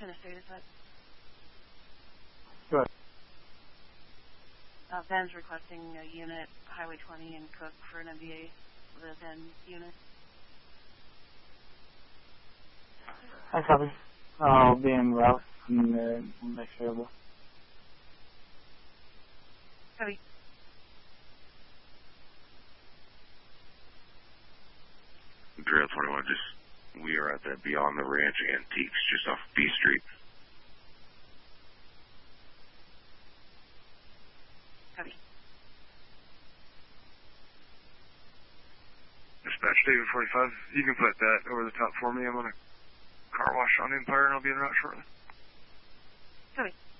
Administrator side. Good. Ben's requesting a unit, Highway 20 in Cook for an MVA, the Ben unit. I copy. I'll be en route and make sure. Copy. Trail 21, we are at the Beyond the Ranch Antiques, just off B Street. Copy. Dispatch David 45, you can put that over the top for me. I'm on a car wash on Empire and I'll be en route shortly. Copy.